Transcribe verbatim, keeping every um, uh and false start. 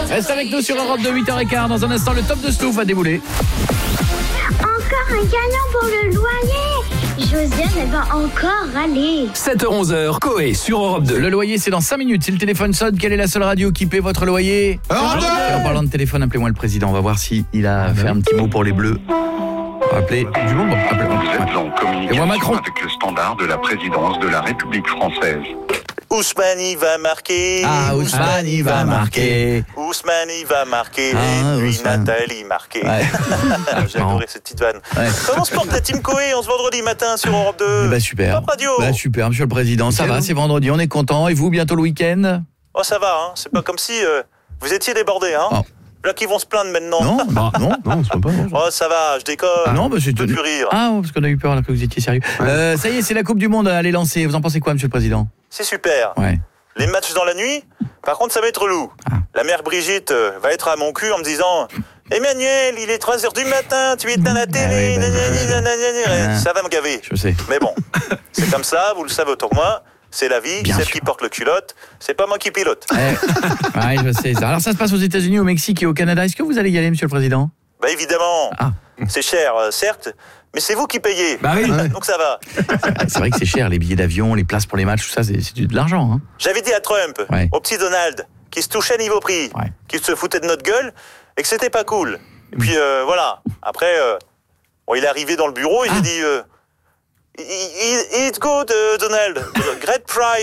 Reste avec nous sur Europe deux, huit heures quinze. Dans un instant, le top de Stouff va débouler. Encore un gagnant pour le loyer. Josiane, elle va encore râler. sept heures onze, Coé sur Europe deux. Le loyer, c'est dans cinq minutes. Si le téléphone sonne, quelle est la seule radio qui paie votre loyer? Europe deux. Et en parlant de téléphone, appelez-moi le président. On va voir s'il a ah, fait bah un petit mot pour les Bleus. On va appeler du monde. Appelez. Vous êtes en communication Et moi, Macron. avec le standard de la présidence de la République française. Ousmane, il va marquer. Ah, Ousmane, il va marquer. Ousmane, il va marquer. Ah, Et puis Ousmane. Nathalie marquer. Ouais. J'ai adoré cette petite vanne. Ouais. Comment se porte la team Coé en ce vendredi matin sur Europe deux? Bah super. Top radio. Bah super, monsieur le président. Ça va, c'est vendredi, on est content. Et vous, bientôt le week-end? Oh, ça va, hein. C'est pas comme si euh, vous étiez débordés, hein. Oh. Là, qui vont se plaindre maintenant. Non, bah, non, non, c'est pas bon. Oh, ça va, je déconne. Ah, non, bah, c'est je peux plus rire. Ah, parce qu'on a eu peur alors que vous étiez sérieux. Ouais. Euh, ça y est, c'est la Coupe du Monde à les lancer. Vous en pensez quoi, monsieur le président? C'est super. Ouais. Les matchs dans la nuit, par contre, ça va être relou. Ah. La mère Brigitte euh, va être à mon cul en me disant « Emmanuel, il est trois heures du matin, tu éteins la télé. Ah oui, bah, bah, ça va me gaver. » Je sais. Mais bon, c'est comme ça, vous le savez autant que moi. C'est la vie, Bien celle sûr. qui porte le culotte, c'est pas moi qui pilote. Eh, ouais, je sais. Alors ça se passe aux États-Unis, au Mexique et au Canada. Est-ce que vous allez y aller, monsieur le président? Bah évidemment, ah. c'est cher, euh, certes, mais c'est vous qui payez. Bah oui. Donc ça va. C'est vrai que c'est cher, les billets d'avion, les places pour les matchs, tout ça, c'est, c'est de l'argent. Hein. J'avais dit à Trump, ouais. au petit Donald, qui se touchait niveau prix, ouais. qui se foutait de notre gueule, et que c'était pas cool. Et puis euh, voilà, après, euh, bon, il est arrivé dans le bureau, il ah. a dit... Euh, It's good, uh, Donald. Great price.